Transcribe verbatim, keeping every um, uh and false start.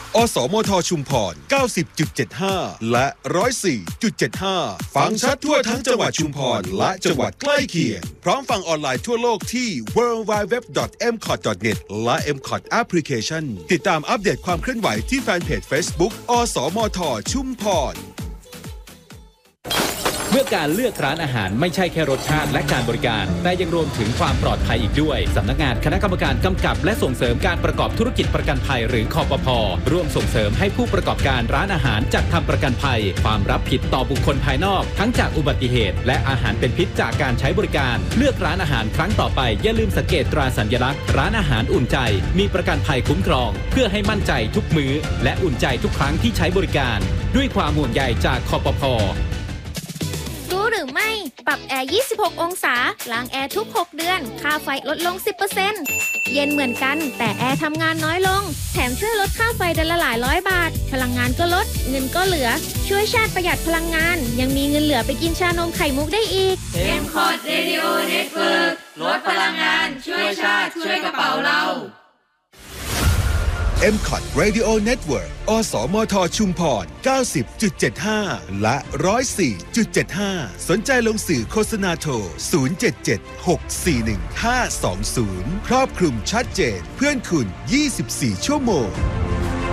อสมทชุมพร เก้าสิบจุดเจ็ดห้า และ หนึ่งร้อยสี่จุดเจ็ดห้า ฟังชัดทั่วทั้งจังหวัดชุมพรและจังหวัดใกล้เคียงพร้อมฟังออนไลน์ทั่วโลกที่ ดับเบิลยู ดับเบิลยู ดับเบิลยู ดอท เอ็ม ซี โอ ที ดอท เน็ต และ เอ็ม ซี โอ ที Application ติดตามอัปเดตความเคลื่อนไหวที่แฟนเพจ Facebook อสมทชุมพรเมื่อการเลือกร้านอาหารไม่ใช่แค่รสชาติและการบริการแต่ยังรวมถึงความปลอดภัยอีกด้วยสำนักงานคณะกรรมการกำกับและส่งเสริมการประกอบธุรกิจประกันภัยหรือคปภ.ร่วมส่งเสริมให้ผู้ประกอบการร้านอาหารจัดทำประกันภัยความรับผิดต่อบุคคลภายนอกทั้งจากอุบัติเหตุและอาหารเป็นพิษจากการใช้บริการเลือกร้านอาหารครั้งต่อไปอย่าลืมสังเกตตราสัญลักษณ์ร้านอาหารอุ่นใจมีประกันภัยคุ้มครองเพื่อให้มั่นใจทุกมื้อและอุ่นใจทุกครั้งที่ใช้บริการด้วยความห่วงใยจากคปภ. รู้หรือไม่ปรับแอร์ยี่สิบหกองศาล้างแอร์ทุกหกเดือนค่าไฟลดลง สิบเปอร์เซ็นต์ เย็นเหมือนกันแต่แอร์ทำงานน้อยลงแถมช่วยลดค่าไฟเดือนละหลายร้อยบาทพลังงานก็ลดเงินก็เหลือช่วยชาติประหยัดพลังงานยังมีเงินเหลือไปกินชานมไข่มุกได้อีกเอ็ม ซี โอ ที Radio Network ลดพลังงานช่วยชาติช่วยกระเป๋าเราเอ็ม ซี โอ ที Radio Network อสมทชุมพร เก้าสิบจุดเจ็ดห้า และ หนึ่งร้อยสี่จุดเจ็ดห้า สนใจลงสื่อโฆษณาโทร ศูนย์ เจ็ด เจ็ด หก สี่ หนึ่ง ห้า สอง ศูนย์ ครอบคลุมชัดเจนเพื่อนคุณ ยี่สิบสี่ ชั่วโมง